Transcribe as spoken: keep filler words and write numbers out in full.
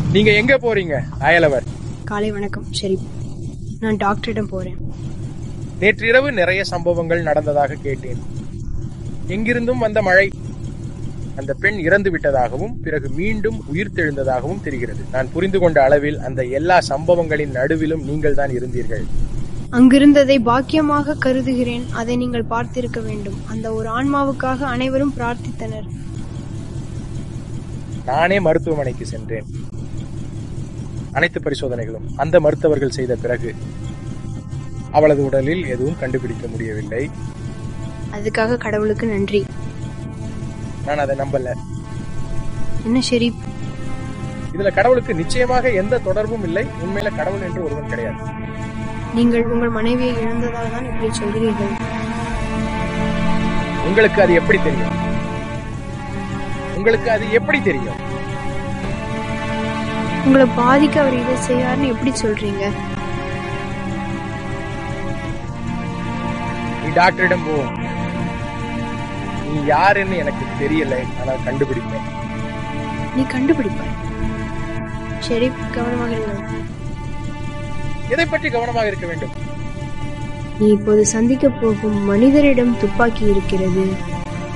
நீங்க எங்க போறீங்க அயலவர்? காலை வணக்கம். சரி, நான் டாக்டரிடம் போறேன். நேற்றிரவு நிறைய சம்பவங்கள் நடந்ததாக கேட்டேன். எங்கிருந்தும் வந்த மழை. அந்த பெண் இறந்து விட்டதாகவும் பிறகு மீண்டும் உயிர்த்தெழுந்ததாகவும் தெரிகிறது. நான் புரிந்து கொண்ட அளவில் அந்த எல்லா சம்பவங்களின் நடுவிலும் நீங்கள் தான் இருந்தீர்கள். அங்கிருந்ததை பாக்கியமாக கருதுகிறேன். அதை நீங்கள் பார்த்திருக்க வேண்டும். அந்த ஒரு ஆன்மாவுக்காக அனைவரும் பிரார்த்தித்தனர். நானே மருத்துவமனைக்கு சென்றேன். அனைத்து பரிசோதனைகளும் அந்த மருத்துவர்கள் செய்த பிறகு அவளது உடலில் எதுவும் கண்டுபிடிக்க முடியவில்லை. அதுக்காக கடவுளுக்கு நன்றி. நான் அதை நம்பல. என்ன சரி, இதுல கடவுளுக்கு நிச்சயமாக எந்த தொடர்பும் இல்லை. உண்மையில கடவுள் என்று ஒருவன் கிடையாது. நீங்கள் உங்கள் மனைவியை இழந்ததால் தான் இப்படி சொல்கிறீர்கள். உங்களுக்கு அது எப்படி தெரியும்? உங்களுக்கு அது எப்படி தெரியும்? உங்களை பாதிக்க அவர் இதை செய்யாருன்னு எப்படி சொல்றீங்க? நீ டாக்டரிடம் போ. நீ யாருன்னு எனக்கு தெரியல, ஆனால் கண்டுபிடிப்பேன். நீ கண்டுபிடிப்ப. சரி, கவனமாக இருங்க. எதை பற்றி கவனமாக இருக்க வேண்டும்? நீ இப்போது சந்திக்க போகும் மனிதரிடம் துப்பாக்கி இருக்கிறது.